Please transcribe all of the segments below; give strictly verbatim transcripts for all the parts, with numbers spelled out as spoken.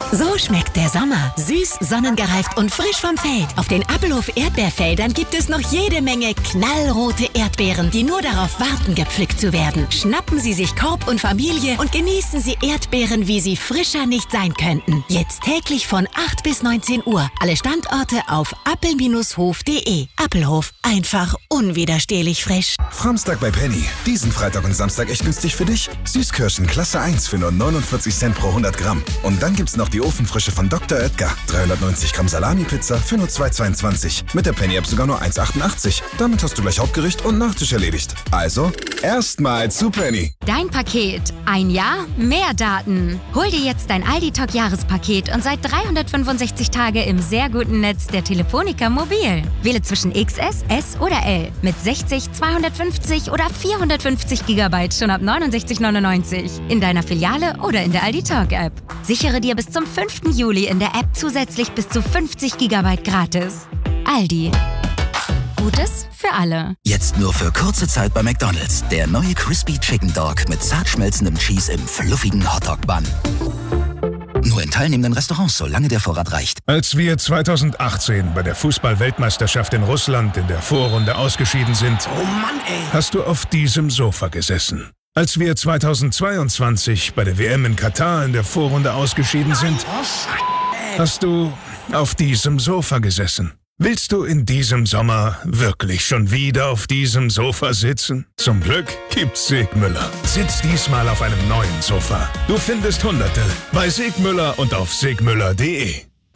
So schmeckt der Sommer. Süß, sonnengereift und frisch vom Feld. Auf den Appelhof Erdbeerfeldern gibt es noch jede Menge knallrote Erdbeeren, die nur darauf warten, gepflückt zu werden. Schnappen Sie sich Korb und Familie und genießen Sie Erdbeeren, wie sie frischer nicht sein könnten. Jetzt täglich von acht bis neunzehn Uhr. Alle Standorte auf appel hof punkt de. Appelhof, einfach unwiderstehlich frisch. Framstag bei Penny. Diesen Freitag und Samstag echt günstig für dich. Süßkirschen Klasse eins für nur neunundvierzig Cent pro hundert Gramm. Und dann gibt's noch die Ofenfrische von Doktor Oetker. dreihundertneunzig Gramm Salami-Pizza für nur zwei Euro zweiundzwanzig. Mit der Penny-App sogar nur eins Euro achtundachtzig. Damit hast du gleich Hauptgericht und Nachtisch erledigt. Also, erstmal zu Penny. Dein Paket. Ein Jahr, mehr Daten. Hol dir jetzt dein Aldi-Talk-Jahrespaket und sei dreihundertfünfundsechzig Tage im sehr guten Netz der Telefonica Mobil. Wähle zwischen X S, S oder L. Mit sechzig, zweihundertfünfzig oder vierhundertfünfzig Gigabyte schon ab neunundsechzig neunundneunzig. In deiner Filiale oder in der Aldi Talk-App. Sichere dir bis zum fünften Juli in der App zusätzlich bis zu fünfzig Gigabyte gratis. Aldi. Gutes für alle. Jetzt nur für kurze Zeit bei McDonald's. Der neue Crispy Chicken Dog mit zart schmelzendem Cheese im fluffigen Hotdog-Bun. Nur in teilnehmenden Restaurants, solange der Vorrat reicht. Als wir zweitausendachtzehn bei der Fußball-Weltmeisterschaft in Russland in der Vorrunde ausgeschieden sind, Oh Mann, ey! hast du auf diesem Sofa gesessen. Als wir zweitausendzweiundzwanzig bei der W M in Katar in der Vorrunde ausgeschieden sind, hast du auf diesem Sofa gesessen. Willst du in diesem Sommer wirklich schon wieder auf diesem Sofa sitzen? Zum Glück gibt's Sigmüller. Sitz diesmal auf einem neuen Sofa. Du findest Hunderte bei Sigmüller und auf sigmüller punkt de.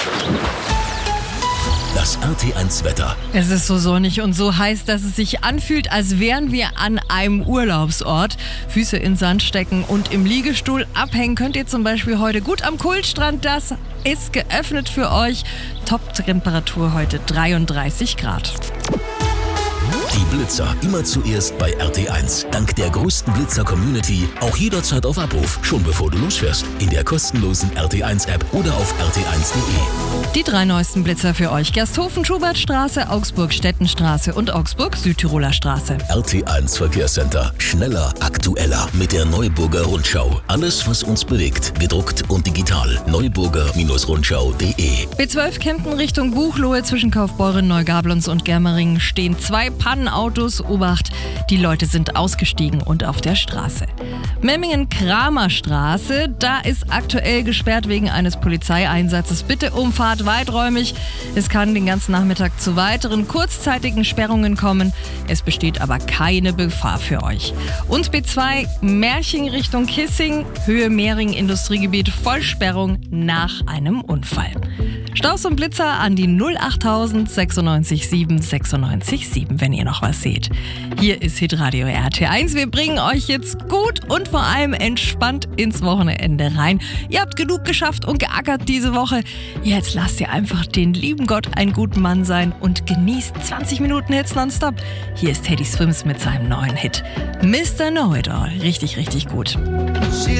Das R T eins Wetter. Es ist so sonnig und so heiß, dass es sich anfühlt, als wären wir an einem Urlaubsort. Füße in Sand stecken und im Liegestuhl abhängen könnt ihr zum Beispiel heute gut am Kultstrand. Das ist geöffnet für euch. Top-Temperatur heute dreiunddreißig Grad. Die Blitzer immer zuerst bei R T eins. Dank der größten Blitzer-Community auch jederzeit auf Abruf, schon bevor du losfährst. In der kostenlosen R T eins App oder auf r t eins punkt de. Die drei neuesten Blitzer für euch. Gersthofen, Schubertstraße, Augsburg-Stettenstraße und Augsburg-Südtiroler Straße. R T eins Verkehrscenter. Schneller, aktueller mit der Neuburger Rundschau. Alles, was uns bewegt. Gedruckt und digital. neuburger Rundschau punkt de. B zwölf Kempten Richtung Buchloe zwischen Kaufbeuren, Neugablonz und Germering stehen zwei Pannenautos. Obacht, die Leute sind ausgestiegen und auf der Straße. Memmingen-Kramer-Straße, da ist aktuell gesperrt wegen eines Polizeieinsatzes. Bitte Umfahrt weiträumig. Es kann den ganzen Nachmittag zu weiteren kurzzeitigen Sperrungen kommen. Es besteht aber keine Gefahr für euch. Und B zwei Märching Richtung Kissing, Höhe Mehring Industriegebiet, Vollsperrung nach einem Unfall. Staus und Blitzer an die null achttausend sechsundneunzig sieben sechsundneunzig sieben, wenn ihr noch was seht. Hier ist Hitradio R T eins. Wir bringen euch jetzt gut und vor allem entspannt ins Wochenende rein. Ihr habt genug geschafft und geackert diese Woche. Jetzt lasst ihr einfach den lieben Gott ein guter Mann sein und genießt zwanzig Minuten Hits nonstop. Hier ist Teddy Swims mit seinem neuen Hit Mister Know-It-All. Richtig, richtig gut. She